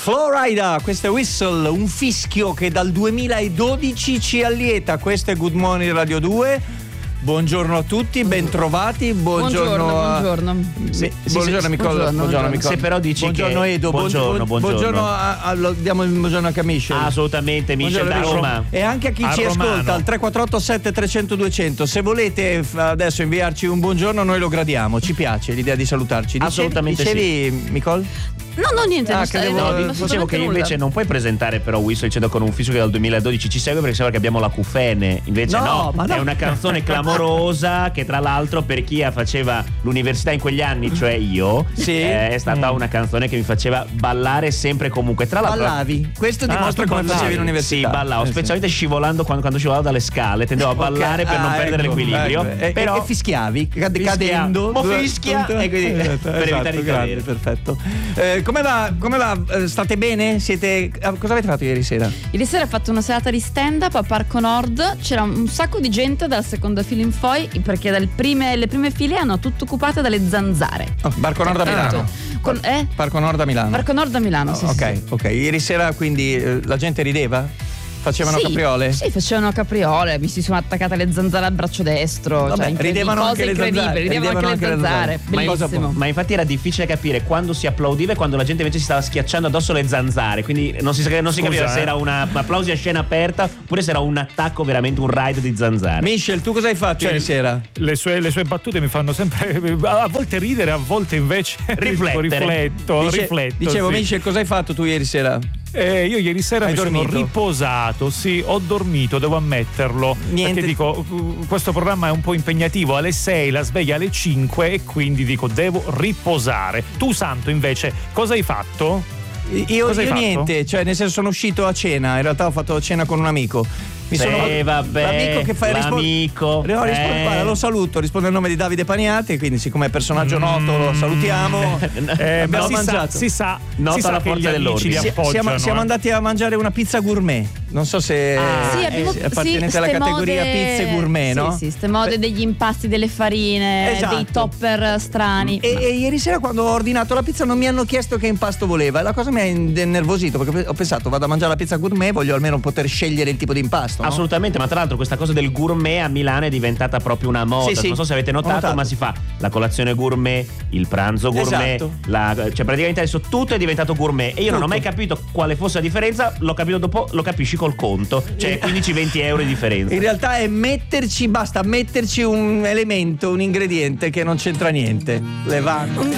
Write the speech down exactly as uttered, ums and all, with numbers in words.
Florida, questo è Whistle, un fischio che dal duemiladodici ci allieta. Questo è Good Morning Radio due. Buongiorno a tutti, bentrovati. Buongiorno. Buongiorno. A... buongiorno. Sì, sì, buongiorno, sì, Nicola. Buongiorno, buongiorno, Nicola. Se però dici buongiorno, che Edo. buongiorno, buongiorno. Buongiorno a, a, a, diamo il buongiorno anche a Michel. Assolutamente, Michel da Roma. E anche a chi a ci Romano. Ascolta al tre quattro otto sette tre zero zero due zero zero. Se volete adesso inviarci un buongiorno, noi lo gradiamo. Ci piace l'idea di salutarci. Dicevi, Assolutamente dicevi, sì. Nicole? No, no, niente. Ah, non credevo, stai, no, non dicevo che nulla. invece non puoi presentare però Whistle dicendo con un fischio che dal duemiladodici ci segue, perché sembra che abbiamo la Cufene. Invece no, no, ma no. È una canzone clamorosa che tra l'altro per chi faceva l'università in quegli anni, cioè io, sì. eh, è stata mm. una canzone che mi faceva ballare sempre e comunque. Tra l'altro ballavi? Questo dimostra ah, come ballavi. facevi l'università. Sì, ballavo, eh, specialmente sì. scivolando quando, quando scivolavo dalle scale, tendevo a ballare okay. per non ah, perdere ecco, l'equilibrio. Ecco. E, però e fischiavi, cade, fischia, cadendo. mo fischia e quindi esatto, per esatto, evitare di grande, cadere. perfetto. Eh, come va? Come va? Eh, state bene? Siete cosa avete fatto ieri sera? Ieri sera ho fatto una serata di stand up a Parco Nord. C'era un sacco di gente dal secondo filo in poi, perché dal prime, le prime file hanno tutto occupate dalle zanzare. Oh, Parco Nord a Milano. Con, eh? Parco Nord a Milano. Parco Nord a Milano, oh, sì, ok, sì. ok. Ieri sera quindi eh, la gente rideva? Facevano sì, capriole? Sì, facevano capriole, mi si sono attaccate le zanzare al braccio destro. Vabbè, cioè, incredi- ridevano cose anche le incredibili, zanzare, ridevano anche le zanzare. Ma, Bellissimo. ma infatti era difficile capire quando si applaudiva e quando la gente invece si stava schiacciando addosso le zanzare, quindi non si, non si Scusa, capiva eh. se era un applausi a scena aperta oppure se era un attacco, veramente un raid di zanzare. Michel, tu cosa hai fatto Cioè, ieri sera? Le sue, le sue battute mi fanno sempre a volte ridere, a volte invece Riflettere. rifletto, Dice- rifletto. dicevo, sì. Michel, cosa hai fatto tu ieri sera? Eh, io ieri sera Hai mi dormito? sono riposato, sì, ho dormito, devo ammetterlo. Niente. Perché dico, uh, questo programma è un po' impegnativo, alle sei, la sveglia alle cinque e quindi dico devo riposare. Tu Santo invece cosa hai fatto? Io, Cosa hai io fatto? niente, cioè nel senso sono uscito a cena, in realtà ho fatto cena con un amico. Mi Sì, sono vabbè, l'amico che fa l'amico, rispo- no, risponde, eh. guarda, lo saluto, risponde il nome di Davide Paniati, quindi siccome è personaggio noto lo salutiamo. Eh, Abbiamo si mangiato. Sa, si sa, Nota si sa la che forza gli amici dell'ordine. li Si- appoggiano. siamo, siamo eh. andati a mangiare una pizza gourmet. Non so se Ah, Sì, abbiamo, eh, appartenete sì, alla ste categoria mode, pizze gourmet, no? Sì, sì, ste mode degli impasti delle farine, Esatto. dei topper strani. E, e ieri sera quando ho ordinato la pizza non mi hanno chiesto che impasto voleva e la cosa mi ha innervosito perché ho pensato vado a mangiare la pizza gourmet, voglio almeno poter scegliere il tipo di impasto, no? Assolutamente, ma tra l'altro questa cosa del gourmet a Milano è diventata proprio una moda. Sì, sì. Non so se avete notato, Ho notato. ma si fa la colazione gourmet, il pranzo gourmet, Esatto. la, cioè praticamente adesso tutto è diventato gourmet e io non ho Tutto. mai capito quale fosse la differenza, l'ho capito dopo, lo capisci col conto, cioè quindici venti euro di differenza. In realtà è metterci, basta metterci un elemento, un ingrediente che non c'entra niente. Le vanno.